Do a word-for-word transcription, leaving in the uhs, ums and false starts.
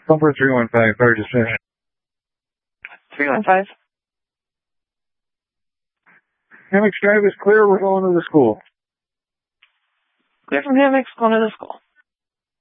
Number three one five, fire dispatch. three one five. Hammocks Drive is clear. We're going to the school. Clear from Hammocks, going to the school.